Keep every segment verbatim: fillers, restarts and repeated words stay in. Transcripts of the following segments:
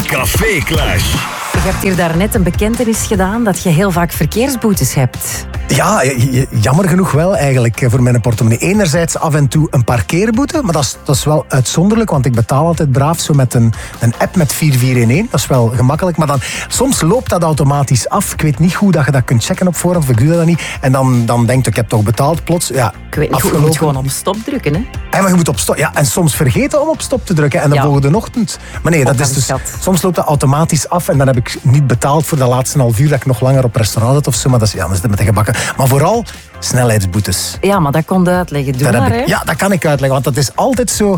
Café Clash. Je hebt hier daarnet een bekentenis gedaan dat je heel vaak verkeersboetes hebt. Ja, jammer genoeg wel eigenlijk voor mijn portemonnee. Enerzijds af en toe een parkeerboete, maar dat is, dat is wel uitzonderlijk, want ik betaal altijd braaf zo met een, een app met vier vier een een. Dat is wel gemakkelijk, maar dan soms loopt dat automatisch af. Ik weet niet hoe dat je dat kunt checken op voorhand, of ik doe dat niet. En dan, dan denk ik, ik heb toch betaald plots. Ja, ik weet niet hoe, je moet gewoon op stop drukken, hè? Ja, maar je moet op stop. Ja, en soms vergeten om op stop te drukken en de ja. volgende ochtend. Maar nee, dat is dus, soms loopt dat automatisch af en dan heb ik niet betaald voor de laatste half uur dat ik nog langer op restaurant zit of zo. Maar dat is, ja, dat is met de gebakken. Maar vooral snelheidsboetes. Ja, maar dat kon je uitleggen. Doe maar, ik, hè? Ja, dat kan ik uitleggen. Want dat is altijd zo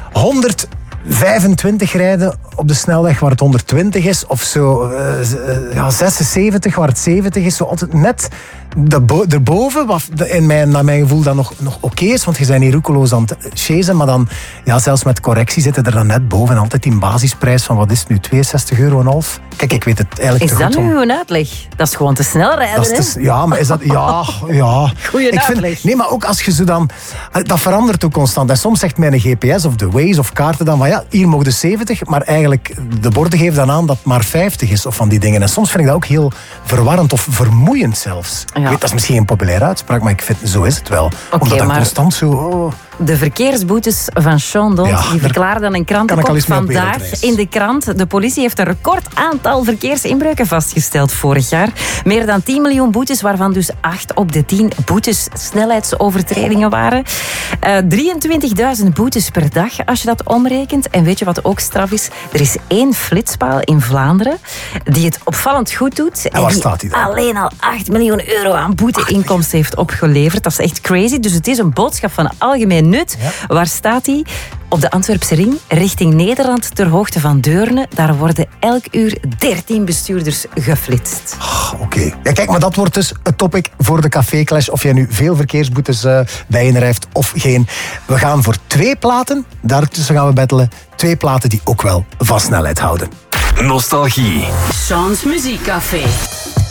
honderdvijfentwintig rijden op de snelweg waar het honderdtwintig is. Of zo uh, ja, zesenzeventig waar het zeventig is. Zo altijd net de erboven, wat in mijn, naar mijn gevoel dan nog, nog oké okay is. Want je bent hier roekeloos aan het chasen. Maar dan, ja, zelfs met correctie zitten er dan net boven. Altijd die basisprijs van, wat is het nu, tweeënzestig euro en half? Kijk, ik weet het eigenlijk is te goed. Is dat nu om... een uitleg? Dat is gewoon te snel rijden, hè? Te, ja, maar is dat... Ja, ja. Goeie ik uitleg. Vind, nee, maar ook als je zo dan... Dat verandert ook constant. En soms zegt mijn G P S of de Waze of kaarten dan van, ja, hier mogen de zeventig, maar eigenlijk de borden geven dan aan dat het maar vijftig is of van die dingen. En soms vind ik dat ook heel verwarrend of vermoeiend zelfs. Ja. Ik weet, dat is misschien een populaire uitspraak, maar ik vind, zo is het wel. Okay, Omdat dat maar... constant zo... Oh. De verkeersboetes van Sean Dont, ja, die verklaarden dan een krantenkop vandaag in de krant. De politie heeft een record aantal verkeersinbreuken vastgesteld vorig jaar. Meer dan tien miljoen boetes, waarvan dus acht op de tien boetes snelheidsovertredingen waren. Uh, drieëntwintigduizend boetes per dag, als je dat omrekent. En weet je wat ook straf is? Er is één flitspaal in Vlaanderen die het opvallend goed doet. En waar die staat hij dan? alleen al acht miljoen euro aan boete-inkomsten heeft opgeleverd. Dat is echt crazy. Dus het is een boodschap van algemeen nut. Ja. Waar staat hij? Op de Antwerpse ring, richting Nederland, ter hoogte van Deurne. Daar worden elk uur dertien bestuurders geflitst. Oh, Oké. Okay. Ja, kijk, maar dat wordt dus het topic voor de Café Clash. Of jij nu veel verkeersboetes uh, bij je rijft of geen. We gaan voor twee platen. Daartussen gaan we battelen. Twee platen die ook wel van snelheid houden. Nostalgie. Sean's Muziekcafé.